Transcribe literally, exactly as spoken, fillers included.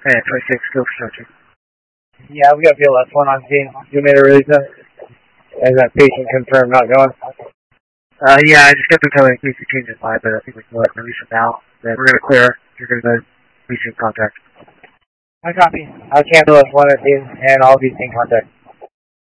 And twenty-six, go for structure. Yeah, we got B L S one on scene. You made a release that? Is that patient confirmed not going? Uh, yeah, I just kept him telling me to change his mind, but I think we can let release him now. Then we're going to clear. You're going to be in contact. I copy. I'll cancel us one at scene, and I'll be in contact.